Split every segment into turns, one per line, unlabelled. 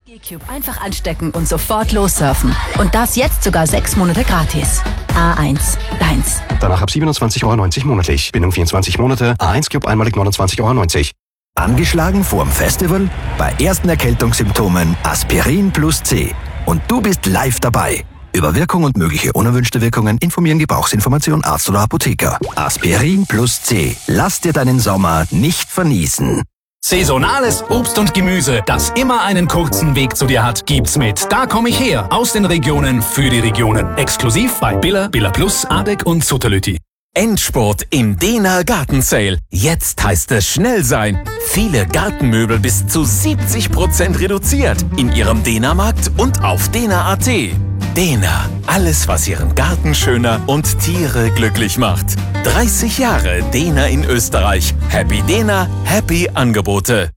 G-Cube einfach anstecken und sofort lossurfen. Und das jetzt sogar 6 Monate gratis. A1 deins.
Danach ab 27,90 € monatlich. Bindung 24 Monate. A1 Cube einmalig 29,90 €.
Angeschlagen vorm Festival? Bei ersten Erkältungssymptomen Aspirin plus C. Und du bist live dabei. Über Wirkung und mögliche unerwünschte Wirkungen informieren Gebrauchsinformation Arzt oder Apotheker. Aspirin plus C. Lass dir deinen Sommer nicht vernießen.
Saisonales Obst und Gemüse, das immer einen kurzen Weg zu dir hat, gibt's mit Da komm ich her, aus den Regionen für die Regionen. Exklusiv bei Billa, Billa Plus, Adek und Sutterlütti.
Endspurt im Dena Garten Sale. Jetzt heißt es schnell sein. Viele Gartenmöbel bis zu 70% reduziert in Ihrem Dena-Markt und auf dena.at. Dena, alles was Ihren Garten schöner und Tiere glücklich macht. 30 Jahre Dena in Österreich. Happy Dena, happy Angebote.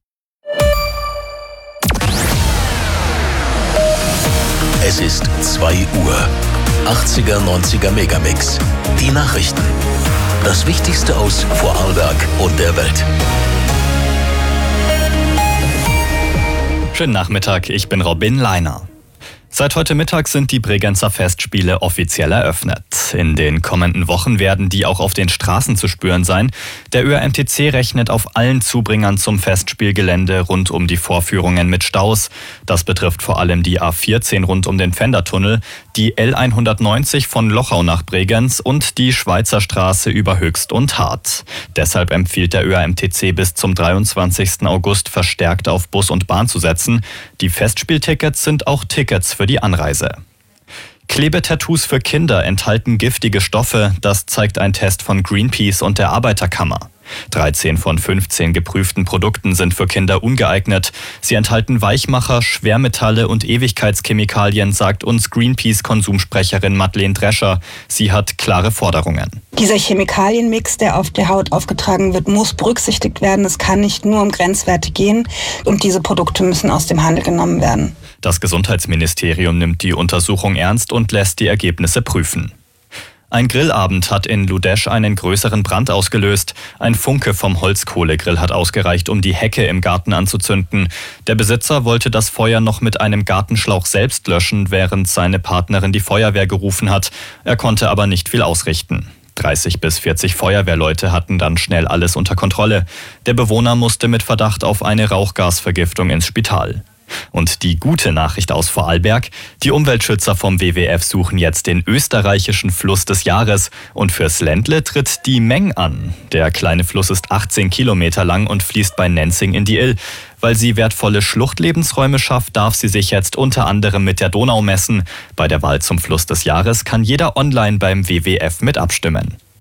Es ist 2 Uhr. 80er, 90er Megamix. Die Nachrichten. Das Wichtigste aus Vorarlberg und der Welt.
Schönen Nachmittag, ich bin Robin Leiner. Seit heute Mittag sind die Bregenzer Festspiele offiziell eröffnet. In den kommenden Wochen werden die auch auf den Straßen zu spüren sein. Der ÖRMTC rechnet auf allen Zubringern zum Festspielgelände rund um die Vorführungen mit Staus. Das betrifft vor allem die A14 rund um den Pfändertunnel, die L190 von Lochau nach Bregenz und die Schweizer Straße über Höchst und Hart. Deshalb empfiehlt der ÖRMTC bis zum 23. August verstärkt auf Bus und Bahn zu setzen. Die Festspieltickets sind auch Tickets für die Anreise. Klebetattoos für Kinder enthalten giftige Stoffe, das zeigt ein Test von Greenpeace und der Arbeiterkammer. 13 von 15 geprüften Produkten sind für Kinder ungeeignet. Sie enthalten Weichmacher, Schwermetalle und Ewigkeitschemikalien, sagt uns Greenpeace-Konsumsprecherin Madeleine Drescher. Sie hat klare Forderungen.
Dieser Chemikalienmix, der auf der Haut aufgetragen wird, muss berücksichtigt werden. Es kann nicht nur um Grenzwerte gehen und diese Produkte müssen aus dem Handel genommen werden.
Das Gesundheitsministerium nimmt die Untersuchung ernst und lässt die Ergebnisse prüfen. Ein Grillabend hat in Ludesch einen größeren Brand ausgelöst. Ein Funke vom Holzkohlegrill hat ausgereicht, um die Hecke im Garten anzuzünden. Der Besitzer wollte das Feuer noch mit einem Gartenschlauch selbst löschen, während seine Partnerin die Feuerwehr gerufen hat. Er konnte aber nicht viel ausrichten. 30 bis 40 Feuerwehrleute hatten dann schnell alles unter Kontrolle. Der Bewohner musste mit Verdacht auf eine Rauchgasvergiftung ins Spital. Und die gute Nachricht aus Vorarlberg: Die Umweltschützer vom WWF suchen jetzt den österreichischen Fluss des Jahres. Und fürs Ländle tritt die Meng an. Der kleine Fluss ist 18 Kilometer lang und fließt bei Nenzing in die Ill. Weil sie wertvolle Schluchtlebensräume schafft, darf sie sich jetzt unter anderem mit der Donau messen. Bei der Wahl zum Fluss des Jahres kann jeder online beim WWF mit abstimmen.